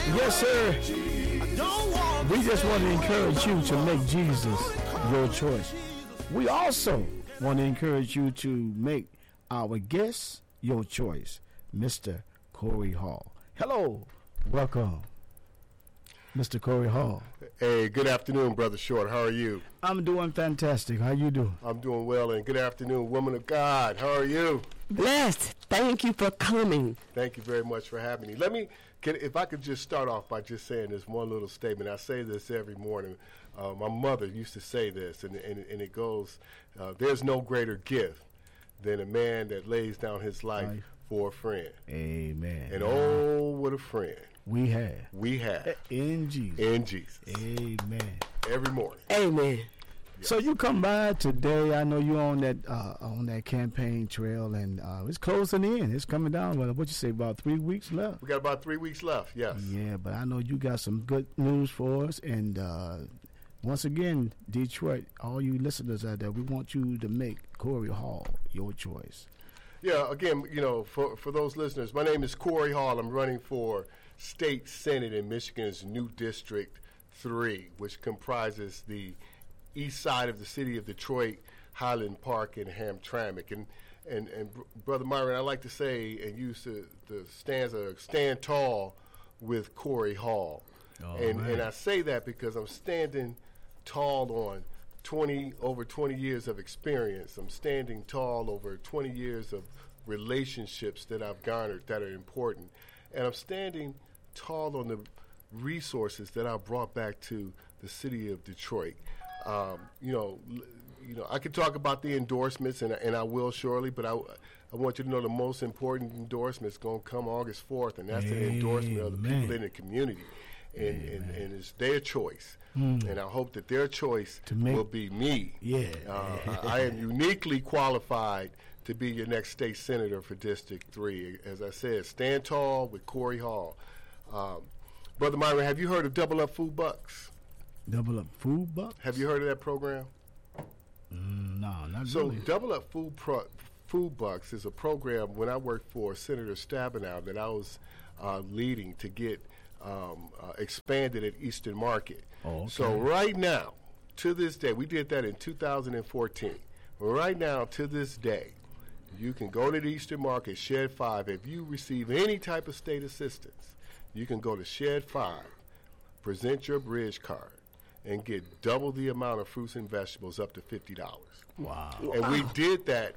Yes, sir. We just want to encourage you to make Jesus your choice. We also want to encourage you to make our guest your choice, Mr. Corey Hall. Hello. Welcome, Mr. Corey Hall. Hey, good afternoon, Brother Short. How are you? I'm doing fantastic. How you doing? I'm doing well, and good afternoon, woman of God. How are you? Blessed. Thank you for coming. Thank you very much for having me. If I could just start off by just saying this one little statement. I say this every morning. My mother used to say this, and it goes, there's no greater gift than a man that lays down his life for a friend. Amen. And oh, what a friend. We have. In Jesus. In Jesus. Amen. Every morning. Amen. Yes. So you come by today. I know you're on that campaign trail, and it's closing in. It's coming down. What you say? About 3 weeks left. We got about 3 weeks left. Yes. Yeah, but I know you got some good news for us. And once again, Detroit, all you listeners out there, we want you to make Corey Hall your choice. Yeah. Again, for those listeners, my name is Corey Hall. I'm running for State Senate in Michigan's new District 3, which comprises the east side of the city of Detroit, Highland Park, and Hamtramck. And Brother Myron, I like to say and use the stanza, stand tall with Corey Hall. And I say that because I'm standing tall on over 20 years of experience. I'm standing tall over 20 years of relationships that I've garnered that are important. And I'm standing tall on the resources that I brought back to the city of Detroit. I could talk about the endorsements, and I will shortly, but I want you to know the most important endorsement is going to come August 4th, and that's the endorsement of the people in the community. And it's their choice. And I hope that their choice will be me. Yeah. I am uniquely qualified to be your next state senator for District 3. As I said, stand tall with Corey Hall. Brother Myron, have you heard of Double Up Food Bucks? Double Up Food Bucks? Have you heard of that program? No, not so really. So Double Up Food Bucks is a program when I worked for Senator Stabenow that I was leading to get expanded at Eastern Market. Oh, okay. So right now, to this day, we did that in 2014. Right now, to this day, you can go to the Eastern Market, Shed 5. If you receive any type of state assistance, you can go to Shed 5, present your bridge card, and get double the amount of fruits and vegetables up to $50. Wow. And we did that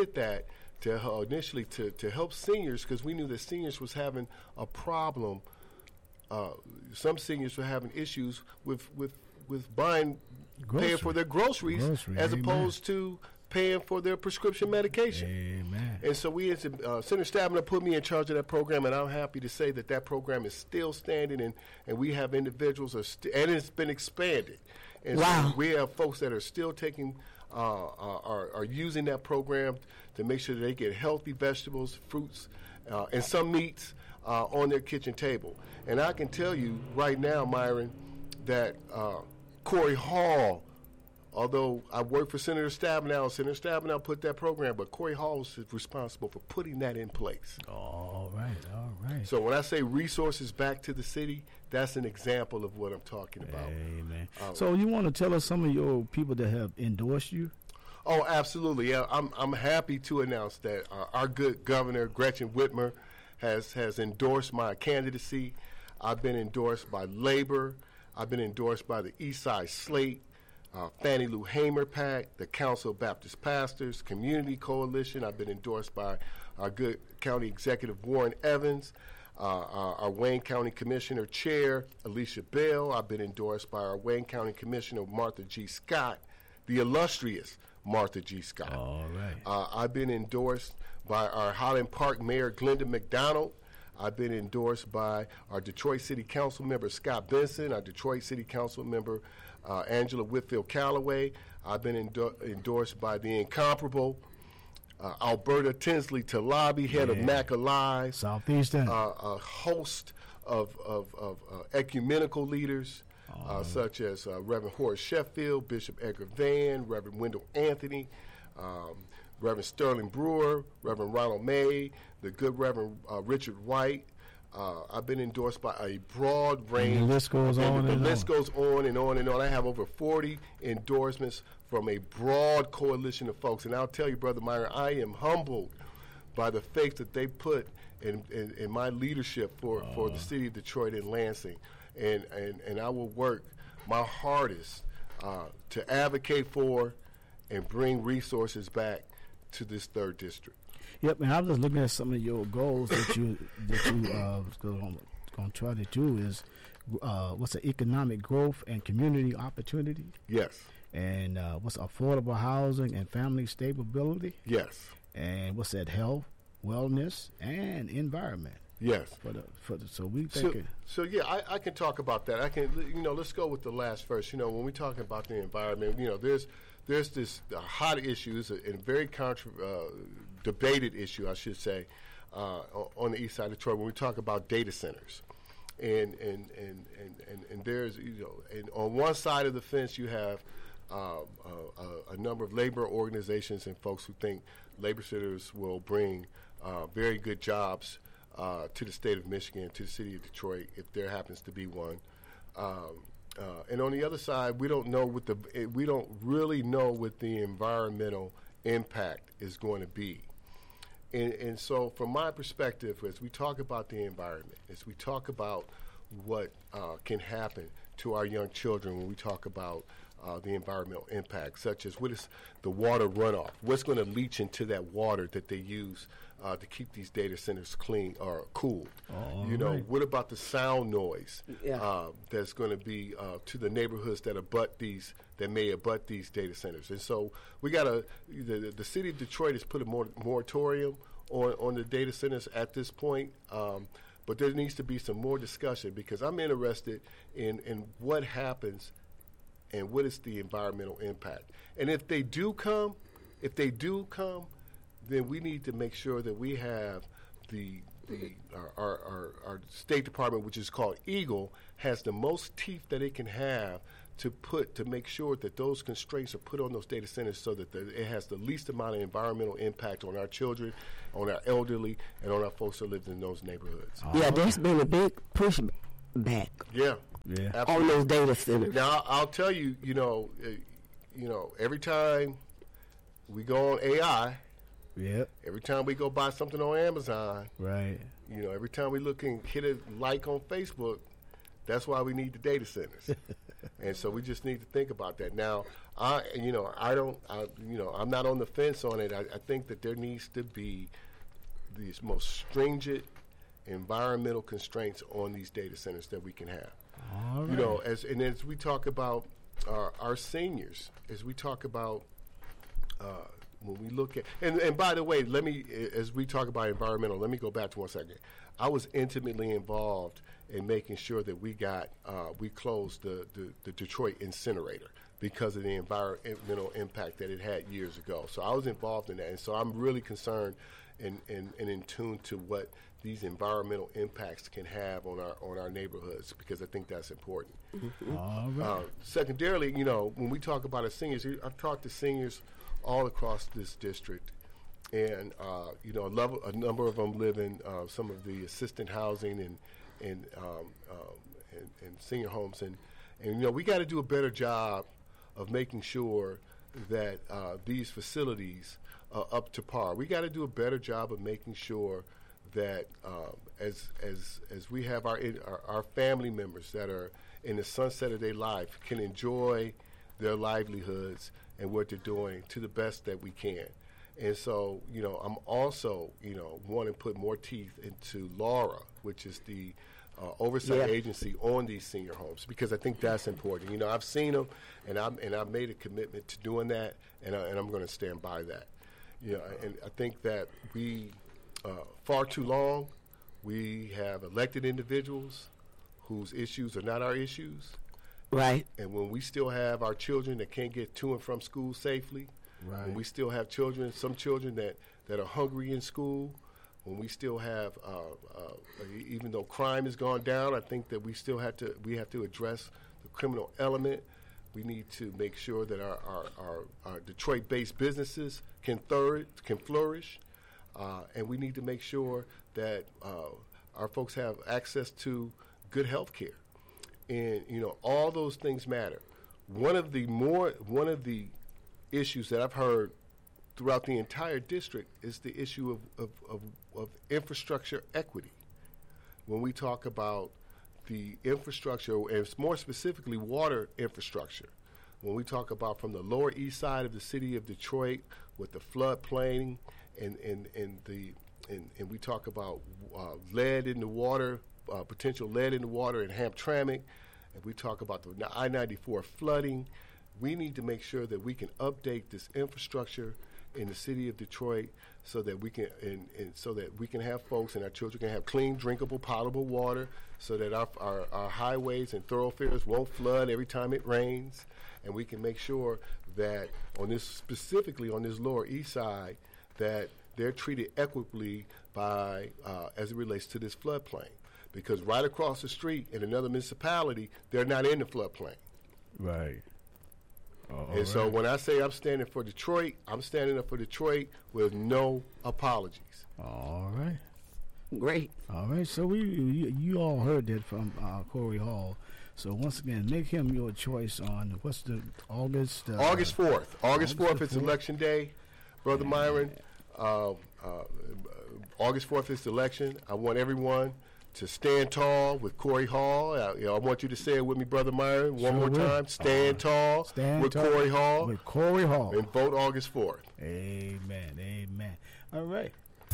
to initially to help seniors, because we knew that seniors was having a problem. Some seniors were having issues with paying for their groceries as opposed to paying for their prescription medication. Amen. And so Senator Stabenow put me in charge of that program, and I'm happy to say that program is still standing, and we have individuals, and it's been expanded. And wow. So we have folks that are still taking, are using that program to make sure that they get healthy vegetables, fruits, and some meats on their kitchen table. And I can tell you right now, Myron, that Corey Hall, although I work for Senator Stabenow put that program, but Corey Hall is responsible for putting that in place. All right. So when I say resources back to the city, that's an example of what I'm talking about. Amen. So you want to tell us some of your people that have endorsed you? Oh, absolutely. Yeah, I'm happy to announce that our good governor, Gretchen Whitmer, has endorsed my candidacy. I've been endorsed by Labor. I've been endorsed by the Eastside Slate, Fannie Lou Hamer PAC, the Council of Baptist Pastors, Community Coalition. I've been endorsed by our good County Executive Warren Evans, our Wayne County Commissioner Chair Alicia Bell. I've been endorsed by our Wayne County Commissioner Martha G. Scott, the illustrious Martha G. Scott. All right. I've been endorsed by our Highland Park Mayor Glenda McDonald. I've been endorsed by our Detroit City Council member Scott Benson, our Detroit City Council member Angela Whitfield Calloway. I've been endorsed by the incomparable Alberta Tinsley Talabi, head of MAC Alive. Southeastern. A host of ecumenical leaders, such as Reverend Horace Sheffield, Bishop Edgar Van, Reverend Wendell Anthony, Reverend Sterling Brewer, Reverend Ronald May, the good Reverend Richard White, I've been endorsed by a broad range. And the list goes on The and list on. goes on and on and on. I have over 40 endorsements from a broad coalition of folks. And I'll tell you, Brother Myron, I am humbled by the faith that they put in my leadership for the city of Detroit and Lansing. And I will work my hardest to advocate for and bring resources back to this 3rd district. Yep, and I was just looking at some of your goals that you going to try to do is what's the economic growth and community opportunity? Yes. And what's affordable housing and family stability? Yes. And what's that, health, wellness, and environment? Yes. So we thinking. So yeah, I can talk about that. I can, let's go with the last first. When we talking about the environment, there's this hot issue, and very debated issue, I should say, on the east side of Detroit when we talk about data centers. And there's, and on one side of the fence you have a number of labor organizations and folks who think labor centers will bring very good jobs to the state of Michigan, to the city of Detroit, if there happens to be one. And on the other side, we don't really know what the environmental impact is going to be. And so from my perspective, as we talk about the environment, as we talk about what can happen to our young children when we talk about the environmental impact, such as what is the water runoff, what's going to leach into that water that they use to keep these data centers clean or cooled. Right. What about the sound noise Yeah. that's going to be to the neighborhoods that may abut these data centers? And so we got the city of Detroit has put a moratorium on the data centers at this point. But there needs to be some more discussion, because I'm interested in what happens and what is the environmental impact. And if they do come, then we need to make sure that we have our State Department, which is called EGLE, has the most teeth that it can have to make sure that those constraints are put on those data centers so that it has the least amount of environmental impact on our children, on our elderly, and on our folks that live in those neighborhoods. Yeah, there's been a big pushback Yeah. Yeah. on those data centers. Now I'll tell you, every time we go on AI, Yep. every time we go buy something on Amazon, Right. every time we look and hit a like on Facebook, that's why we need the data centers. And so we just need to think about that. Now, I'm not on the fence on it. I think that there needs to be these most stringent environmental constraints on these data centers that we can have. All right. As we talk about our seniors, as we talk about when we look at, and by the way, as we talk about environmental, let me go back to 1 second. I was intimately involved in making sure that we closed the Detroit incinerator because of the environmental impact that it had years ago. So I was involved in that, and so I'm really concerned and in tune to what these environmental impacts can have on our neighborhoods, because I think that's important. All right. Secondarily, when we talk about our seniors, I've talked to seniors all across this district, and a number of them live in some of the assisted housing and senior homes, and we got to do a better job of making sure that these facilities are up to par. We got to do a better job of making sure that as we have our family members that are in the sunset of their life can enjoy their livelihoods and what they're doing to the best that we can. And so, I'm also, want to put more teeth into Laura, which is the oversight agency on these senior homes, because I think that's important. I've seen them, and I've made a commitment to doing that, and I'm going to stand by that. And I think that we, far too long, we have elected individuals whose issues are not our issues. Right. And when we still have our children that can't get to and from school safely, Right. when we still have some children that are hungry in school, when we still have, even though crime has gone down, I think that we have to address the criminal element. We need to make sure that our Detroit-based businesses can flourish, and we need to make sure that our folks have access to good health care. And, all those things matter. One of the issues that I've heard throughout the entire district is the issue of infrastructure equity. When we talk about the infrastructure, and more specifically water infrastructure, when we talk about from the Lower East Side of the city of Detroit with the floodplain and we talk about lead in the water, potential lead in the water in Hamtramck, and we talk about the I-94 flooding, we need to make sure that we can update this infrastructure in the city of Detroit so that we can so that we can have folks and our children can have clean, drinkable, potable water, so that our highways and thoroughfares won't flood every time it rains, and we can make sure that specifically on this Lower East Side, that they're treated equitably by as it relates to this floodplain. Because right across the street in another municipality, they're not in the floodplain. Right. And so when I say I'm standing for Detroit, I'm standing up for Detroit with no apologies. All right. Great. All right. So you all heard that from Corey Hall. So once again, make him your choice on what's the August 4th. August 4th is Election Day, Brother Myron. August 4th is the election. I want everyone to stand tall with Corey Hall. I want you to say it with me, Brother Myron, one more time. Stand tall with Corey Hall. With Corey Hall. And vote August 4th. Amen. Amen. All right.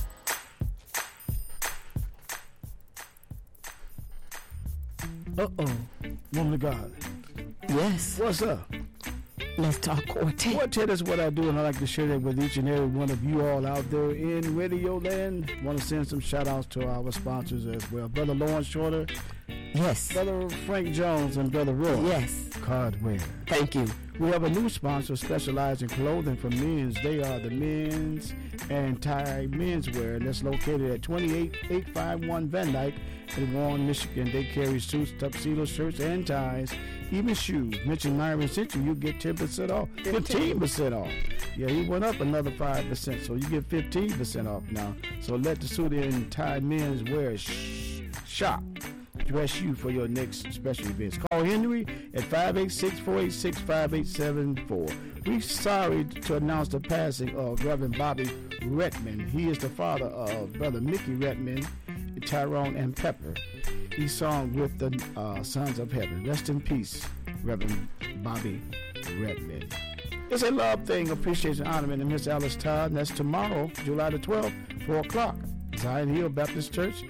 Uh-oh. Woman of God. Yes. What's up? Let's talk quartet. Quartet is what I do, and I like to share that with each and every one of you all out there in Radio Land. Want to send some shout-outs to our sponsors as well. Brother Lawrence Shorter. Yes. Brother Frank Jones and Brother Roy. Yes. Cardware. Thank you. We have a new sponsor specialized in clothing for men's. They are the Men's and Tie Menswear, and that's located at 28851 Van Dyke in Warren, Michigan. They carry suits, tuxedo shirts, and ties, even shoes. Mention Myron Century, you get 10% off. 15% off. Yeah, he went up another 5%, so you get 15% off now. So let the suit and tie menswear shop. Dress you for your next special events. Call Henry at 586-486-5874. We're sorry to announce the passing of Reverend Bobby Redmond. He is the father of Brother Mickey Redmond, Tyrone, and Pepper. He sung with the Sons of Heaven. Rest in peace, Reverend Bobby Redmond. It's a love thing, appreciation, honorment, and Miss Alice Todd. And that's tomorrow, July the 12th, 4 o'clock. Zion Hill Baptist Church,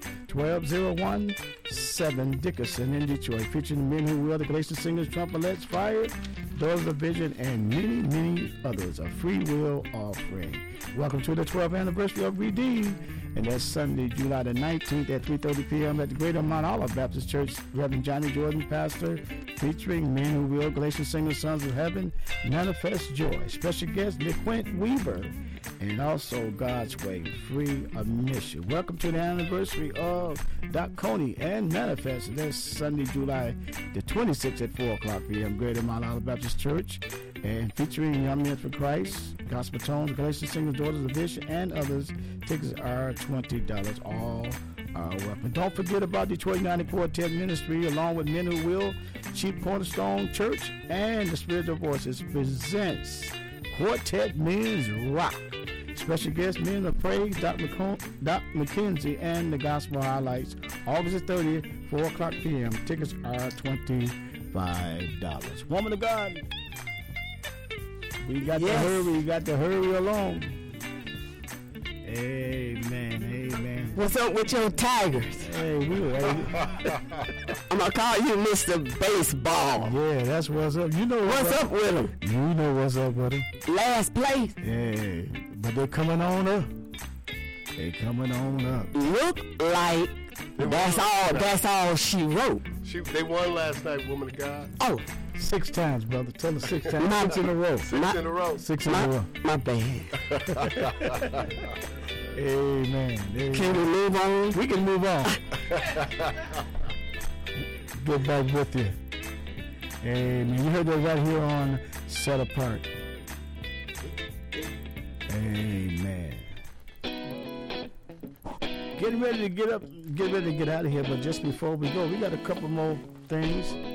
12017 Dickerson in Detroit, featuring Men Who Will, the Galatian Singers, Trumpets, Fire, Doors of Vision, and many, many others. A free will offering. Welcome to the 12th anniversary of Redeem, and that's Sunday, July the 19th at 3:30 p.m. at the Greater Mount Olive Baptist Church. Reverend Johnny Jordan, pastor, featuring Men Who Will, Galatian Singers, Sons of Heaven, Manifest Joy. Special guest, LeQuint Weaver, and also God's Way, free of mission. Welcome to the anniversary of Doc Coney and Manifest. And that's Sunday, July the 26th at 4 o'clock p.m. Greater Mount Olive Baptist Church, and featuring Young Men for Christ, Gospel Tones, Galatian Singers, Daughters of Vision, and others. Tickets are $20. All are welcome. Don't forget about Detroit 94 10 Ministry, along with Men Who Will, Chief Cornerstone Church, and the Spiritual Voices presents Quartet Men's Rock. Special guest, Men of Praise, Doc McKenzie, and the Gospel Highlights, August the 30th, 4 o'clock p.m. Tickets are $25. Woman of God, we got to hurry. We got to hurry along. Amen. Amen. What's up with your Tigers? Hey, I'm gonna call you Mr. Baseball. Yeah, that's what's up. You know what's up with them. You know what's up with them. Last place. Yeah, but they're coming on up. Look like that's all she wrote. They won last night, Woman of God. Oh. 6 times, brother. Tell us 6 times. 6 in a row. 6 in a row. 6 in a row. My bad. Amen. Can we move on? We can move on. Get back with you. Amen. You heard that right here on Set Apart. Amen. getting ready to get out of here. But just before we go, we got a couple more things.